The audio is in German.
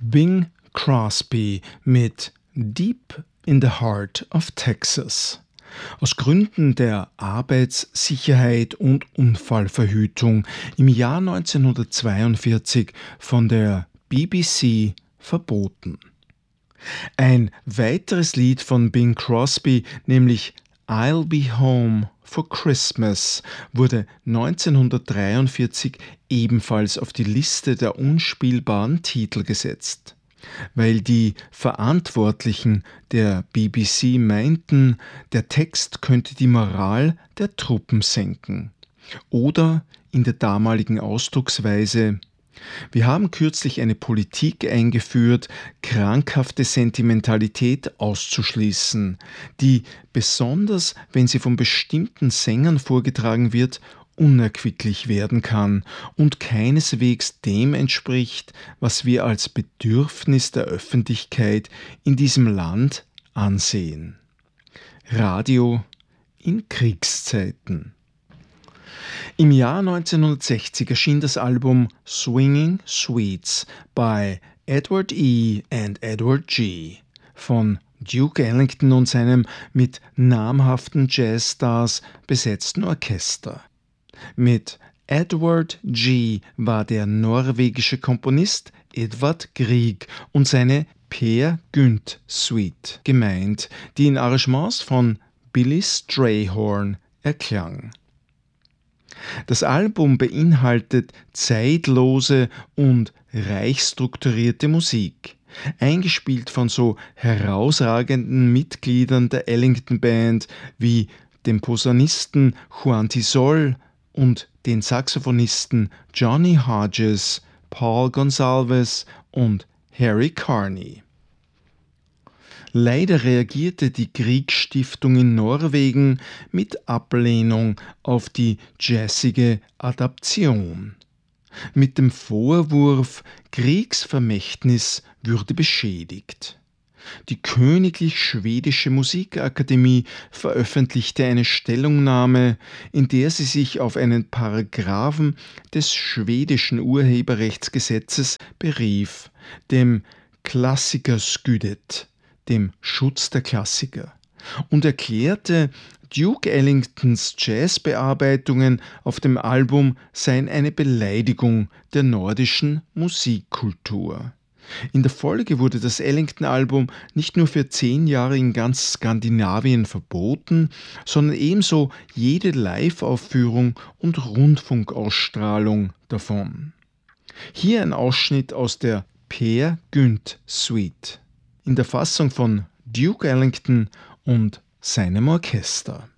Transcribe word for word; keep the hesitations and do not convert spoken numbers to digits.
Bing Crosby mit Deep in the Heart of Texas. Aus Gründen der Arbeitssicherheit und Unfallverhütung im Jahr neunzehnhundertzweiundvierzig von der B B C verboten. Ein weiteres Lied von Bing Crosby, nämlich I'll Be Home for Christmas, wurde neunzehnhundertdreiundvierzig ebenfalls auf die Liste der unspielbaren Titel gesetzt. Weil die Verantwortlichen der B B C meinten, der Text könnte die Moral der Truppen senken. Oder in der damaligen Ausdrucksweise: Wir haben kürzlich eine Politik eingeführt, krankhafte Sentimentalität auszuschließen, die, besonders wenn sie von bestimmten Sängern vorgetragen wird, unerquicklich werden kann und keineswegs dem entspricht, was wir als Bedürfnis der Öffentlichkeit in diesem Land ansehen. Radio in Kriegszeiten. Im Jahr neunzehnhundertsechzig erschien das Album Swinging Sweets bei Edward E. and Edward G. von Duke Ellington und seinem mit namhaften Jazzstars besetzten Orchester. Mit Edward G. war der norwegische Komponist Edvard Grieg und seine Peer Gynt Suite gemeint, die in Arrangements von Billy Strayhorn erklang. Das Album beinhaltet zeitlose und reich strukturierte Musik, eingespielt von so herausragenden Mitgliedern der Ellington Band wie dem Posaunisten Juan Tisol und den Saxophonisten Johnny Hodges, Paul Gonsalves und Harry Carney. Leider reagierte die Kriegsstiftung in Norwegen mit Ablehnung auf die jazzige Adaption. Mit dem Vorwurf, Kriegsvermächtnis würde beschädigt. Die Königlich Schwedische Musikakademie veröffentlichte eine Stellungnahme, in der sie sich auf einen Paragraphen des schwedischen Urheberrechtsgesetzes berief, dem Klassikerskyddet, dem Schutz der Klassiker, und erklärte, Duke Ellingtons Jazzbearbeitungen auf dem Album seien eine Beleidigung der nordischen Musikkultur. In der Folge wurde das Ellington-Album nicht nur für zehn Jahre in ganz Skandinavien verboten, sondern ebenso jede Live-Aufführung und Rundfunkausstrahlung davon. Hier ein Ausschnitt aus der Peer Gynt Suite in der Fassung von Duke Ellington und seinem Orchester.